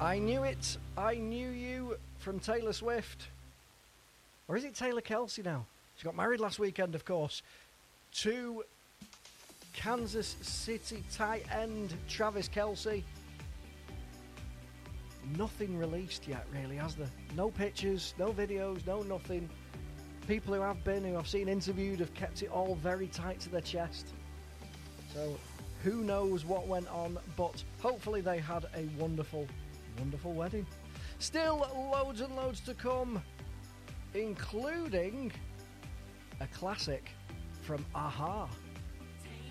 I Knew It, I Knew You from Taylor Swift. Or is it Taylor Kelsey now? She got married last weekend, of course, to Kansas City tight end Travis Kelce. Nothing released yet, really, has there? No pictures, no videos, no nothing. People who I've seen interviewed have kept it all very tight to their chest. So, who knows what went on, but hopefully they had a wonderful, wonderful wedding. Still loads and loads to come, including a classic from a-ha.